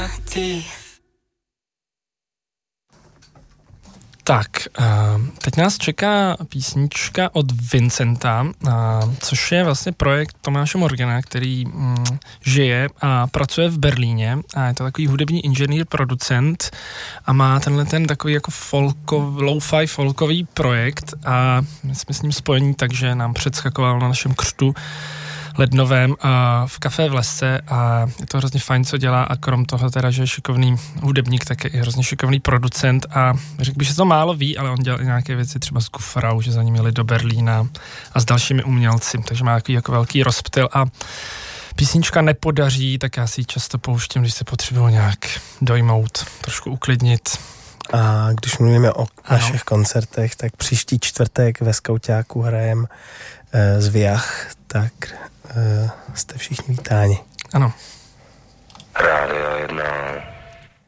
Tak, teď nás čeká písnička od Vincenta, což je vlastně projekt Tomáše Morgana, který žije a pracuje v Berlíně a je to takový hudební inženýr, producent a má tenhle ten takový jako lo-fi folkový projekt a my jsme s ním spojení, takže nám předskakoval na našem křtu lednovém v Café v Lesce a je to hrozně fajn, co dělá a krom toho teda, že je šikovný hudebník, tak je i hrozně šikovný producent a řekl bych, že to málo ví, ale on dělal i nějaké věci třeba s Gufrau, že za ním jeli do Berlína a s dalšími umělci, takže má takový jako velký rozptyl a písnička Nepodaří, tak já si ji často pouštím, když se potřebuji nějak dojmout, trošku uklidnit. A když mluvíme o našich koncertech, tak příští čtvrtek ve Skauťáku hrajem z Viach, tak jste všichni vítáni. Ano. Rádio 1